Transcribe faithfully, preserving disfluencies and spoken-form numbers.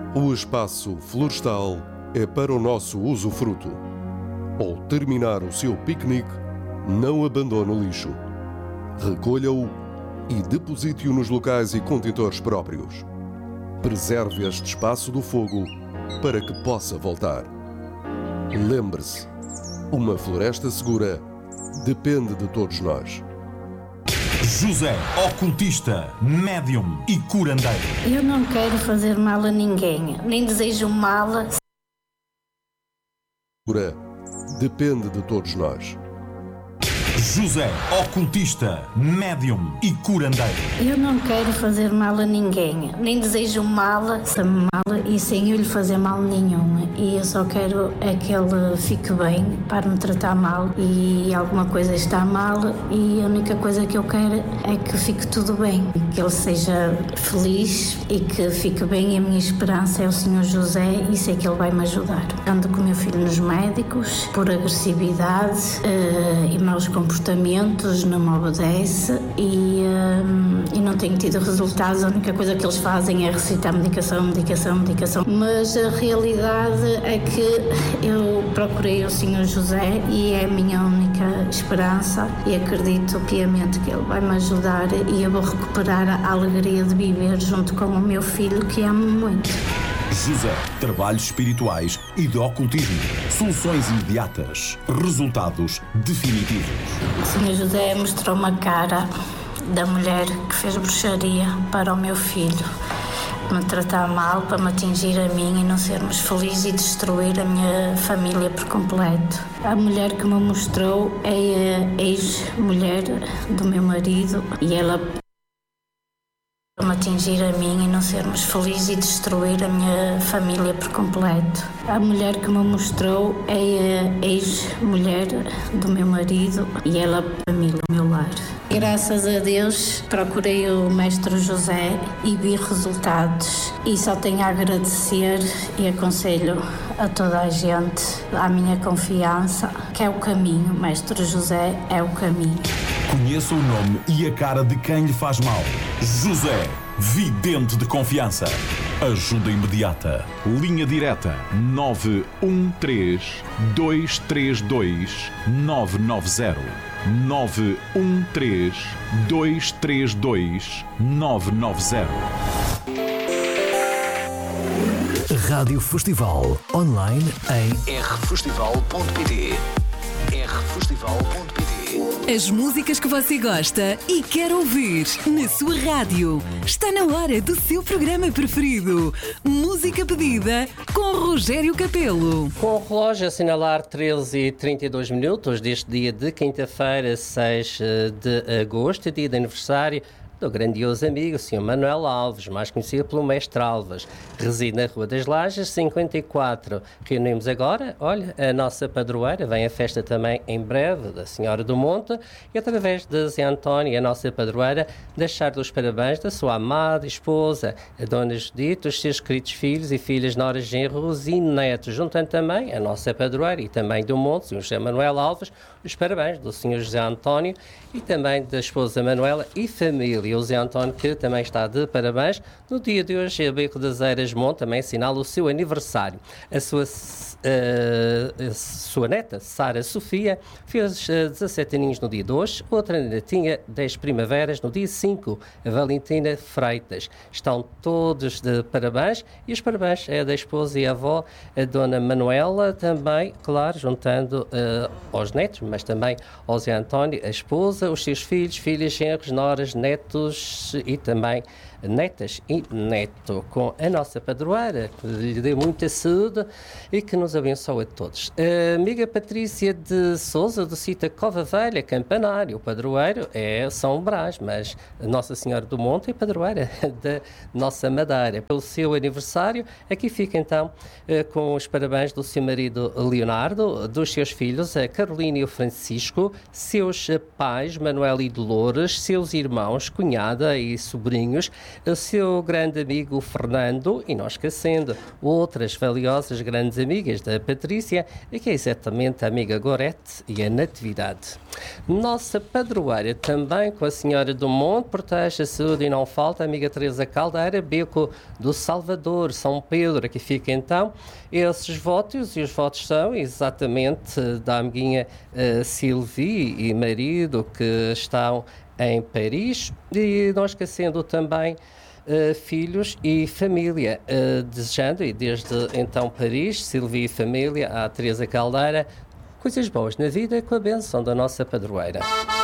O espaço florestal é para o nosso usufruto. Ao terminar o seu piquenique, não abandone o lixo. Recolha-o e deposite-o nos locais e contentores próprios. Preserve este espaço do fogo para que possa voltar. Lembre-se, uma floresta segura depende de todos nós. José, ocultista, médium e curandeiro. Eu não quero fazer mal a ninguém, nem desejo mal. Segura depende de todos nós. José, ocultista, médium e curandeiro. Eu não quero fazer mal a ninguém, nem desejo mal, mal e sem eu lhe fazer mal nenhum. E eu só quero é que ele fique bem, para me tratar mal e alguma coisa está mal e a única coisa que eu quero é que fique tudo bem, que ele seja feliz e que fique bem. E a minha esperança é o senhor José e sei que ele vai me ajudar. Ando com o meu filho nos médicos por agressividade uh, e maus comportamentos, não me obedece e, um, e não tenho tido resultados. A única coisa que eles fazem é recitar medicação, medicação, medicação. Mas a realidade é que eu procurei o senhor José e é a minha única esperança e acredito piamente que ele vai me ajudar e eu vou recuperar a alegria de viver junto com o meu filho, que amo muito. José, trabalhos espirituais e de ocultismo. Soluções imediatas. Resultados definitivos. O senhor José mostrou uma cara da mulher que fez bruxaria para o meu filho. Me tratar mal, para me atingir a mim e não sermos felizes e destruir a minha família por completo. A mulher que me mostrou é a ex-mulher do meu marido e ela me atingir a mim e não sermos felizes e destruir a minha família por completo. A mulher que me mostrou é a ex-mulher do meu marido e ela a família, o meu lar. Graças a Deus procurei o mestre José e vi resultados e só tenho a agradecer e aconselho a toda a gente, à minha confiança, que é o caminho. Mestre José é o caminho. Conheça o nome e a cara de quem lhe faz mal. José, vidente de confiança. Ajuda imediata. Linha direta nove um três, dois três dois, nove nove zero. nove um três, dois três dois, nove nove zero. Rádio Festival online em r festival ponto p t. r festival ponto p t. As músicas que você gosta e quer ouvir na sua rádio. Está na hora do seu programa preferido. Música pedida com Rogério Capelo. Com o relógio a assinalar treze e trinta e dois minutos deste dia de quinta-feira, seis de agosto, dia de aniversário do grandioso amigo, o senhor Manuel Alves, mais conhecido pelo Mestre Alves. Reside na Rua das Lajes, cinquenta e quatro. Reunimos agora, olha, a nossa padroeira. Vem a festa também em breve da Senhora do Monte e através de Zé António, a nossa padroeira, deixar os parabéns da sua amada esposa, a Dona Judite, os seus queridos filhos e filhas, noras, genros e netos, juntando também a nossa padroeira e também do Monte, o senhor José Manuel Alves, os parabéns do senhor José António e também da esposa Manuela e família. O Zé António, que também está de parabéns, no dia de hoje, a Beco das Eiras Monte também assinala o seu aniversário. A sua, uh, a sua neta, Sara Sofia, fez uh, dezassete aninhos no dia de hoje, outra ainda tinha dez primaveras no dia cinco, a Valentina Freitas. Estão todos de parabéns e os parabéns é da esposa e avó, a Dona Manuela, também, claro, juntando uh, aos netos, mas também ao Zé António, a esposa, os seus filhos, filhas, genros, noras, netos e também netas e neto, com a nossa padroeira, que lhe dê muita saúde e que nos abençoe a todos. A amiga Patrícia de Sousa, do Cita Cova Velha, Campanário, o padroeiro é São Brás, mas Nossa Senhora do Monte é padroeira da nossa Madeira. Pelo seu aniversário, aqui fica então com os parabéns do seu marido Leonardo, dos seus filhos, a Carolina e o Francisco, seus pais, Manuel e Dolores, seus irmãos, cunhada e sobrinhos, o seu grande amigo Fernando e não esquecendo outras valiosas grandes amigas da Patrícia, que é exatamente a amiga Gorete e a Natividade. Nossa padroeira também com a Senhora do Monte, proteja a saúde e não falta, a amiga Teresa Caldeira, Beco do Salvador, São Pedro, aqui fica então esses votos, e os votos são exatamente da amiguinha uh, Sylvie e marido que estão em Paris, e não esquecendo também uh, filhos e família, uh, desejando, e desde então Paris, Sylvie e família, à Teresa Caldeira, coisas boas na vida com a benção da nossa padroeira.